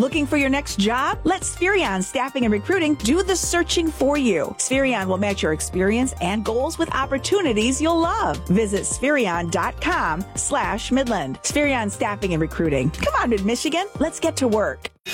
Looking for your next job? Let Spherion Staffing and Recruiting do the searching for you. Spherion will match your experience and goals with opportunities you'll love. Visit Spherion.com/Midland. Spherion Staffing and Recruiting. Come on, Mid-Michigan. Let's get to work.